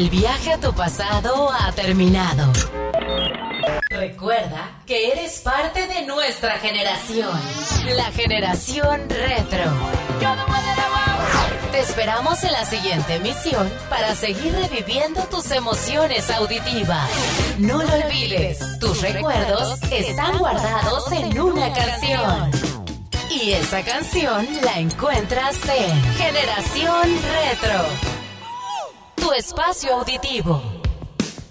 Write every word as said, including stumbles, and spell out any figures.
El viaje a tu pasado ha terminado. Recuerda que eres parte de nuestra generación, la generación retro. Te esperamos en la siguiente emisión para seguir reviviendo tus emociones auditivas. No lo olvides, tus recuerdos están guardados en una canción. Y esa canción la encuentras en Generación Retro, tu espacio auditivo.